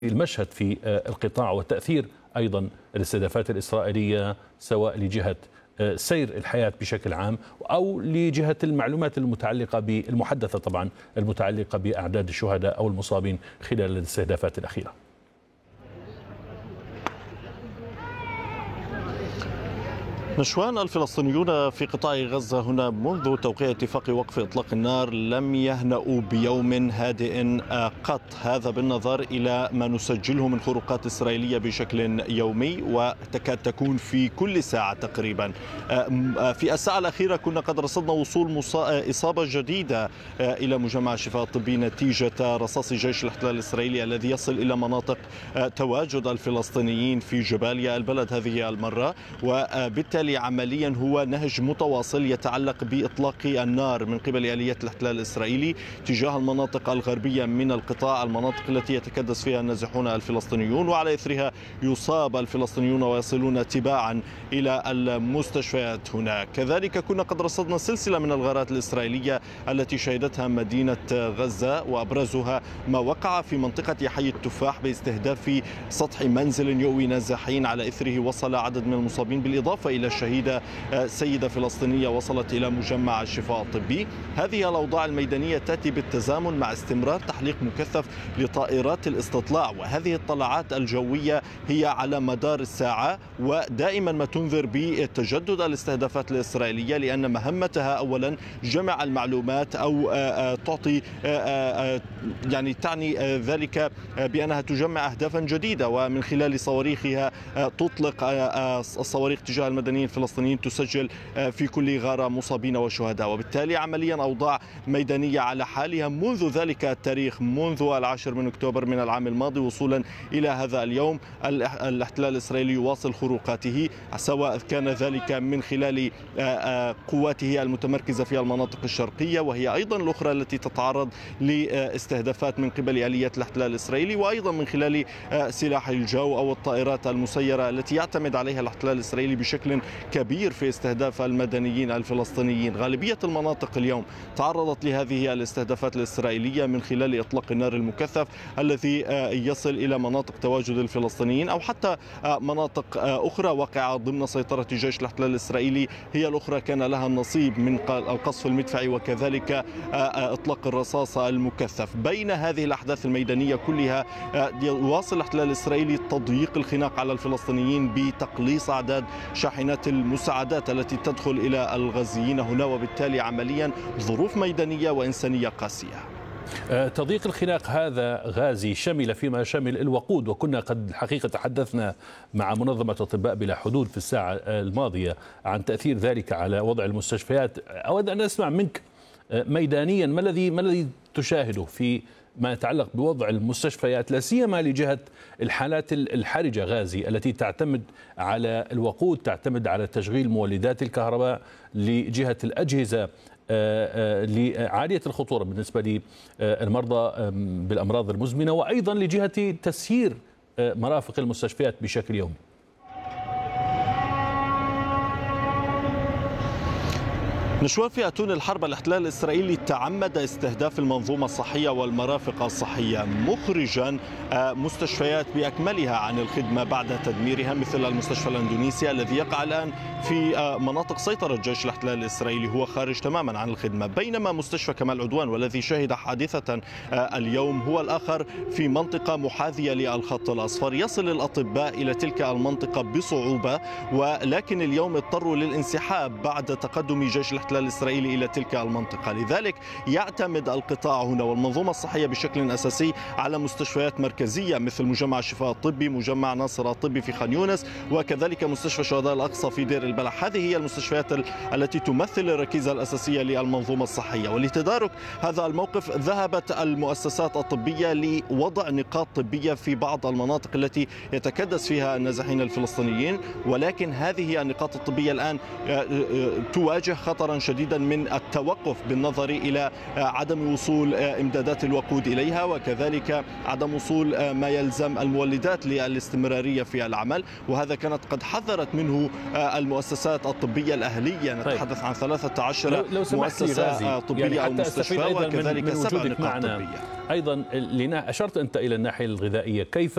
المشهد في القطاع وتأثير أيضا الاستهدافات الإسرائيلية سواء لجهة سير الحياة بشكل عام أو لجهة المعلومات المتعلقة بالمحدثة طبعا المتعلقة بأعداد الشهداء أو المصابين خلال الاستهدافات الأخيرة. نشوان، الفلسطينيون في قطاع غزة هنا منذ توقيع اتفاق وقف إطلاق النار لم يهنأوا بيوم هادئ قط، هذا بالنظر إلى ما نسجله من خروقات إسرائيلية بشكل يومي وتكاد تكون في كل ساعة تقريبا. في الساعة الأخيرة كنا قد رصدنا وصول إصابة جديدة إلى مجمع الشفاء الطبي نتيجة رصاص جيش الاحتلال الإسرائيلي الذي يصل إلى مناطق تواجد الفلسطينيين في جباليا البلد هذه المرة، وبالتالي عمليا هو نهج متواصل يتعلق بإطلاق النار من قبل آليات الاحتلال الإسرائيلي تجاه المناطق الغربية من القطاع، المناطق التي يتكدس فيها النازحون الفلسطينيون، وعلى إثرها يصاب الفلسطينيون ويصلون تباعا إلى المستشفيات هناك. كذلك كنا قد رصدنا سلسلة من الغارات الإسرائيلية التي شهدتها مدينة غزة، وأبرزها ما وقع في منطقة حي التفاح باستهداف سطح منزل يؤوي نازحين، على إثره وصل عدد من المصابين بالإضافة إلى شهيدة سيدة فلسطينية وصلت إلى مجمع الشفاء الطبي. هذه الأوضاع الميدانية تأتي بالتزامن مع استمرار تحليق مكثف لطائرات الاستطلاع، وهذه الطلعات الجوية هي على مدار الساعة ودائما ما تنذر بتجدد الاستهدافات الإسرائيلية، لأن مهمتها أولا جمع المعلومات أو تعطي يعني تعني ذلك بأنها تجمع أهدافا جديدة، ومن خلال صواريخها تطلق الصواريخ تجاه المدنيين الفلسطينيين تسجل في كل غارة مصابين وشهداء، وبالتالي عمليا أوضاع ميدانية على حالها منذ ذلك التاريخ، منذ 10 من أكتوبر من العام الماضي وصولا إلى هذا اليوم. الاحتلال الإسرائيلي يواصل خروقاته، سواء كان ذلك من خلال قواته المتمركزة في المناطق الشرقية، وهي أيضا الأخرى التي تتعرض لاستهدافات من قبل آليات الاحتلال الإسرائيلي، وأيضا من خلال سلاح الجو أو الطائرات المسيرة التي يعتمد عليها الاحتلال الإسرائيلي بشكل كبير في استهداف المدنيين الفلسطينيين. غالبية المناطق اليوم تعرضت لهذه الاستهدافات الإسرائيلية من خلال إطلاق النار المكثف الذي يصل إلى مناطق تواجد الفلسطينيين أو حتى مناطق أخرى واقعة ضمن سيطرة جيش الاحتلال الإسرائيلي، هي الأخرى كان لها النصيب من القصف المدفعي وكذلك إطلاق الرصاص المكثف. بين هذه الأحداث الميدانية كلها يواصل الاحتلال الإسرائيلي تضييق الخناق على الفلسطينيين بتقليص أعداد شاحنات المساعدات التي تدخل إلى الغزيين هنا، وبالتالي عمليا ظروف ميدانية وإنسانية قاسية. تضييق الخناق هذا غازي شمل فيما شمل الوقود، وكنا قد الحقيقة تحدثنا مع منظمة أطباء بلا حدود في الساعة الماضية عن تأثير ذلك على وضع المستشفيات. أود أن أسمع منك ميدانيا ما الذي تشاهده في ما يتعلق بوضع المستشفيات، لا سيما لجهة الحالات الحرجة غازي التي تعتمد على الوقود، تعتمد على تشغيل مولدات الكهرباء، لجهة الأجهزة عالية الخطورة بالنسبة للمرضى بالأمراض المزمنة، وأيضا لجهة تسيير مرافق المستشفيات بشكل يومي. نشوان، في أتون الحرب الاحتلال الإسرائيلي تعمد استهداف المنظومة الصحية والمرافق الصحية، مخرجا مستشفيات بأكملها عن الخدمة بعد تدميرها، مثل المستشفى الأندونيسي الذي يقع الآن في مناطق سيطرة جيش الاحتلال الإسرائيلي، هو خارج تماما عن الخدمة. بينما مستشفى كمال عدوان والذي شهد حادثة اليوم هو الآخر في منطقة محاذية للخط الأصفر، يصل الأطباء إلى تلك المنطقة بصعوبة، ولكن اليوم اضطروا للانسحاب بعد تقدم جيش الاحتلال الإسرائيلي إلى تلك المنطقة. لذلك يعتمد القطاع هنا والمنظومة الصحية بشكل أساسي على مستشفيات مركزية مثل مجمع الشفاء الطبي، مجمع ناصر الطبي في خان يونس، وكذلك مستشفى شهداء الأقصى في دير البلح. هذه هي المستشفيات التي تمثل الركيزة الأساسية للمنظومة الصحية. ولتدارك هذا الموقف ذهبت المؤسسات الطبية لوضع نقاط طبية في بعض المناطق التي يتكدس فيها النازحين الفلسطينيين، ولكن هذه النقاط الطبية الآن تواجه خطرا شديدا من التوقف بالنظر إلى عدم وصول إمدادات الوقود إليها، وكذلك عدم وصول ما يلزم المولدات للاستمرارية في العمل، وهذا كانت قد حذرت منه المؤسسات الطبية الأهلية. نتحدث عن 13 مؤسسة طبية يعني أو مستشفى، وكذلك 7 نقاط طبية. أيضا أشرت أنت إلى الناحية الغذائية، كيف